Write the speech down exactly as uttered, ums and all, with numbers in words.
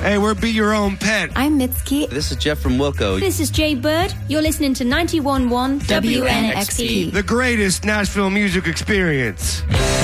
Hey, we're Be Your Own Pet. I'm Mitski. This is Jeff from Wilco. This is Jay Bird. You're listening to ninety-one point one W N X P. The greatest Nashville music experience.